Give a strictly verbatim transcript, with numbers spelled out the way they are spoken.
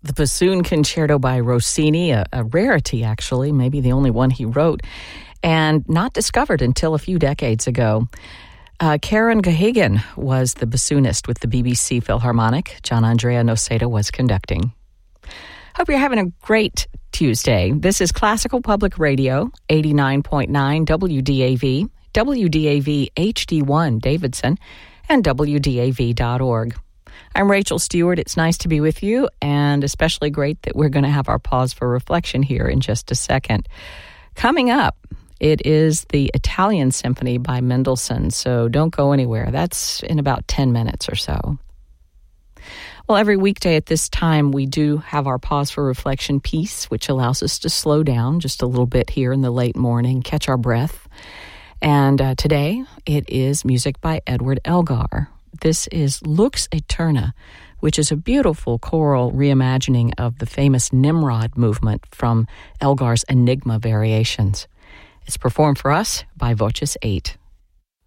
the Bassoon Concerto by Rossini, a, a rarity actually, maybe the only one he wrote, and not discovered until a few decades ago. Uh, Karen Gahagan was the bassoonist with the B B C Philharmonic. John Andrea Noceda was conducting. Hope you're having a great Tuesday. This is Classical Public Radio, eighty-nine point nine W D A V, W D A V H D one Davidson, and W D A V dot org. I'm Rachel Stewart. It's nice to be with you, and especially great that we're going to have our pause for reflection here in just a second. Coming up, it is the Italian Symphony by Mendelssohn, so don't go anywhere. That's in about ten minutes or so. Well, every weekday at this time, we do have our pause for reflection piece, which allows us to slow down just a little bit here in the late morning, catch our breath. And uh, today, it is music by Edward Elgar. This is Lux Aeterna, which is a beautiful choral reimagining of the famous Nimrod movement from Elgar's Enigma variations. It's performed for us by Voces eight.